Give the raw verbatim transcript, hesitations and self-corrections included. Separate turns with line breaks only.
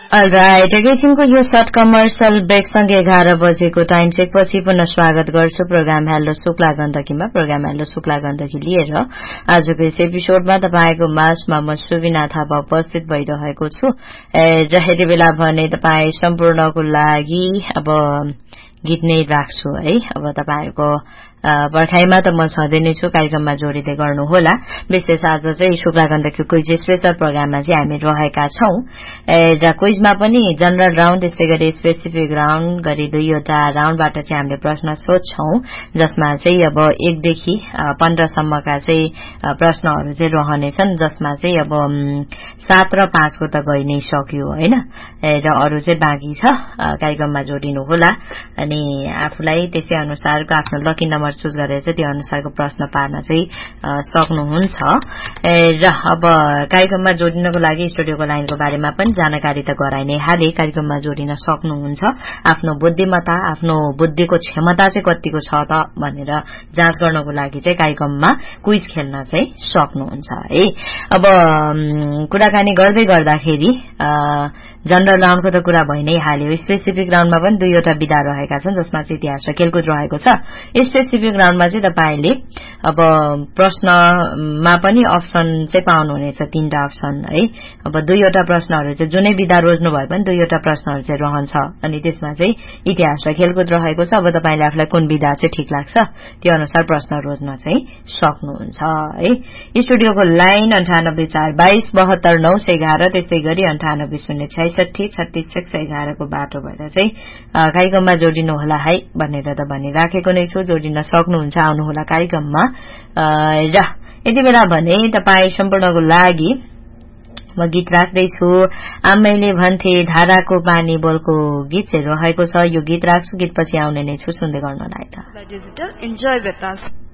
All right एकैछिनको यो short commercial ब्रेकसँगै एघार बजेको टाइम चेकपछि पुनः स्वागत गर्छु programme hello Shukla गण्डकीमा। Programme hello Shukla Gandaki लिएर आजको यस एपिसोडमा तपाईको माझमा म सुबिना थापा उपस्थित भइरहेको छु र यति बेला भने तपाई सम्पूर्णको लागि अब गीत नै राख्छु है। अब तपाईहरुको पर्खाइमा त म छँदै नै छु, कार्यक्रममा जोडिदै गर्नुहोला। विशेष आज चाहिँ शुक्ला गण्डकी क्विज स्पेशल प्रोग्राममा चाहिँ हामी रहेका छौं र क्विजमा पनि जनरल राउन्ड त्यस्तै गरी स्पेसिफिक राउन्ड गरी दुईवटा राउन्डबाट चाहिँ हामीले प्रश्न सोध्छौं, जसमा चाहिँ अब एकदेखि पन्ध्र सम्मका चाहिँ प्रश्नहरू चाहिँ रहनेछन्, जसमा चाहिँ अब सात र पाँचको त गइ नै सक्यो हैन र अरु चाहिँ बाँकी छ। कार्यक्रममा जोडिनुहोला अनि आफूलाई त्यसै अनुसारको आफ्नो लकी नम्बर चुज गरेर चाहिँ त्यो अनुसारको प्रश्न पार्न चाहिँ सक्नुहुन्छ। र अब कार्यक्रममा जोडिनको लागि स्टुडियोको लाइनको बारेमा पनि जानकारी त गराइ नै हाले। कार्यक्रममा जोडिन सक्नुहुन्छ, आफ्नो बुद्धिमत्ता आफ्नो बुद्धिको क्षमता चाहिँ कतिको छ त भनेर जाँच गर्नको लागि चाहिँ कार्यक्रममा क्विज खेल्न चाहिँ सक्नुहुन्छ है। अब कुराकानी गर्दै गर्दाखेरि जनरल राउन्डको त कुरा भइ नै हाल्यो। स्पेसिफिक राउन्डमा पनि दुईवटा विधा रहेका छन्, जसमा चाहिँ इतिहास र खेलकुद रहेको छ। स्पेसिफिक राउन्डमा चाहिँ तपाईले अब प्रश्नमा पनि अप्सन चाहिँ पाउनुहुनेछ, तीनटा अप्सन है। अब दुईवटा प्रश्नहरू चाहिँ जुनै विधा रोज्नु भए पनि दुईवटा प्रश्नहरू चाहिँ रहन्छ अनि त्यसमा चाहिँ इतिहास र खेलकुद रहेको छ। अब तपाईले आफूलाई कुन विधा चाहिँ ठीक लाग्छ त्यो अनुसार प्रश्न रोज्न चाहिँ सक्नुहुन्छ है। स्टुडियोको लाइन अन्ठानब्बे चार बाइस बहत्तर नौ सय एघार त्यस्तै गरी अन्ठानब्बे शून्य छैसठी छत्तीस एक सय एघारको बाटो भएर चाहिँ कार्यक्रममा जोडिनु होला है भनेर त भनिराखेको नै छु। जोडिन सक्नुहुन्छ, आउनुहोला कार्यक्रममा। र यति बेला भने तपाई सम्पूर्णको लागि म गीत राख्दैछु। आमैले भन्थे धाराको पानी बोलको गीत चाहिँ रहेको छ। यो गीत राख्छु, गीतपछि आउने नै छु, सुन्दै गर्नुहोला है त।
Digital enjoy with us.